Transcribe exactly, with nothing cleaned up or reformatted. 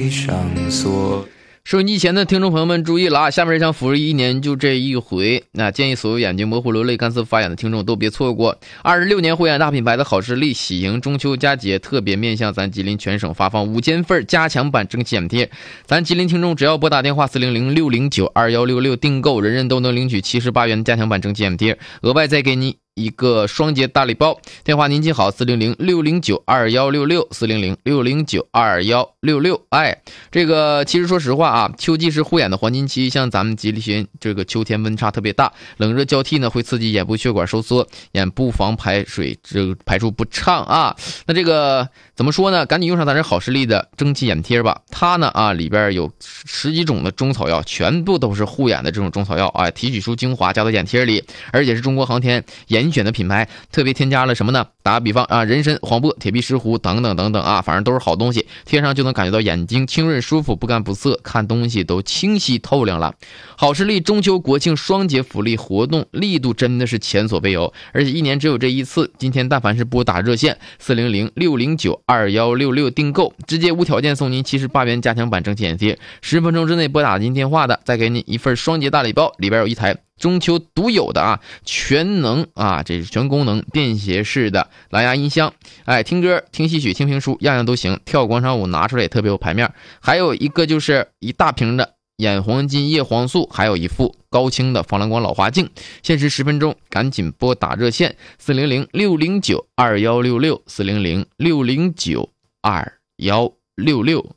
会上锁。 收音机前的听众朋友们注意了啊！下面这项福利一年就这一回，那建议所有眼睛模糊、流泪、干涩发痒的听众都别错过。二十六年护眼大品牌的好视力喜迎中秋佳节，特别面向咱吉林全省发放五千份加强版蒸汽眼贴。咱吉林听众只要拨打电话四零零六零九二幺六六订购，人人都能领取七十八元加强版蒸汽眼贴，额外再给你一个双节大礼包。电话您记好，四零零六零九二幺六六，四零零六零九二幺六六。哎，这个其实说实话啊，秋季是护眼的黄金期，像咱们吉林这个秋天温差特别大，冷热交替呢，会刺激眼部血管收缩，眼部防排水这个排出不畅啊。那这个怎么说呢？赶紧用上咱这好视力的蒸汽眼贴吧，它呢啊里边有十几种的中草药，全部都是护眼的这种中草药啊，提取出精华加到眼贴里，而且是中国航天严选的品牌，特别添加了什么呢？打个比方啊，人参、黄柏、铁壁石斛等等等等啊，反正都是好东西，贴上就能感觉到眼睛清润舒服，不干不涩，看东西都清晰透亮了。好视力中秋国庆双节福利活动力度真的是前所未有，而且一年只有这一次。今天但凡是拨打热线四零零六零九二幺六六订购，直接无条件送您七十八元加强版蒸汽眼贴，十分钟之内拨打您电话的，再给您一份双节大礼包，里边有一台中秋独有的啊全能啊这是全功能便携式的蓝牙音箱，哎，听歌听戏曲听评书样样都行，跳广场舞拿出来也特别有排面。还有一个就是一大瓶的眼黄金叶黄素，还有一副高清的防蓝光老花镜，限时十分钟，赶紧拨打热线四零零六零九二幺六六，四零零六零九二幺六六。